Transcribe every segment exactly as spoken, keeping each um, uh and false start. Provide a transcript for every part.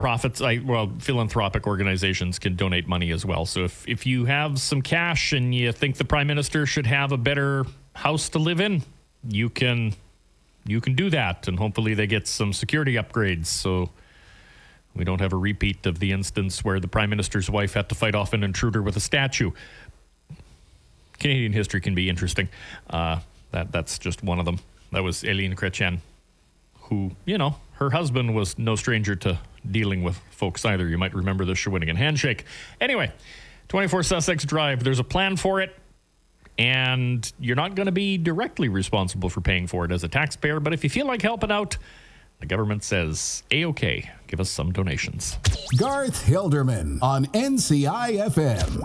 profits, I, well, philanthropic organizations can donate money as well. So if, if you have some cash and you think the Prime Minister should have a better house to live in, you can you can do that, and hopefully they get some security upgrades so we don't have a repeat of the instance where the Prime Minister's wife had to fight off an intruder with a statue. Canadian history can be interesting. Uh, that that's just one of them. That was Eileen Chrétien, who, you know, her husband was no stranger to dealing with folks either. You might remember the Shawinigan handshake. Anyway, twenty-four Sussex Drive, there's a plan for it, and you're not going to be directly responsible for paying for it as a taxpayer, but if you feel like helping out, the government says, A-OK, give us some donations. Garth Hilderman on N C I F M.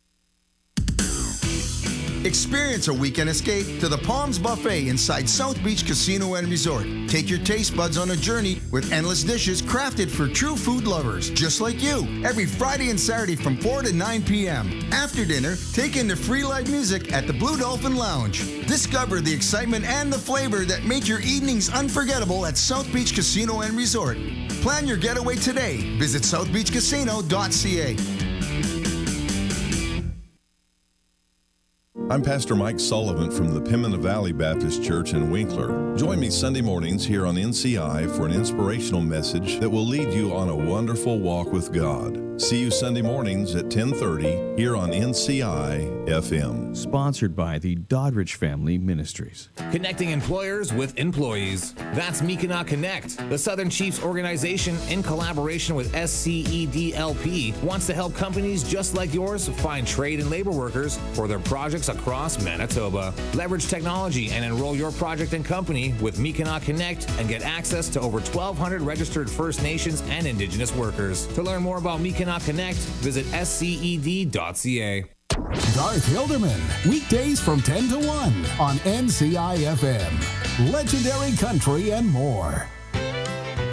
Experience a weekend escape to the Palms Buffet inside South Beach Casino and Resort. Take your taste buds on a journey with endless dishes crafted for true food lovers, just like you. Every Friday and Saturday from four to nine p.m. After dinner, take in the free live music at the Blue Dolphin Lounge. Discover the excitement and the flavor that make your evenings unforgettable at South Beach Casino and Resort. Plan your getaway today. Visit south beach casino dot c a. I'm Pastor Mike Sullivan from the Pimina Valley Baptist Church in Winkler. Join me Sunday mornings here on N C I for an inspirational message that will lead you on a wonderful walk with God. See you Sunday mornings at ten thirty here on N C I F M. Sponsored by the Doddridge Family Ministries. Connecting employers with employees. That's Mi'kmaq Connect. The Southern Chiefs organization, in collaboration with S C E D L P, wants to help companies just like yours find trade and labor workers for their projects across Manitoba. Leverage technology and enroll your project and company with Mi'kmaq Connect and get access to over twelve hundred registered First Nations and Indigenous workers. To learn more about Mi'kmaq Connect, visit S C E D dot C A. Garth Hilderman, weekdays from ten to one on N C I F M. Legendary country and more.